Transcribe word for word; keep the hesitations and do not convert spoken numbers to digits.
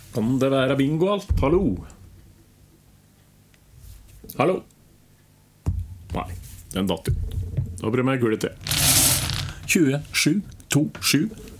Kan det være bingo alt? Hallo? Hallo? Nei, den datt ut. Da blir jeg gullet til. tjue sju to sju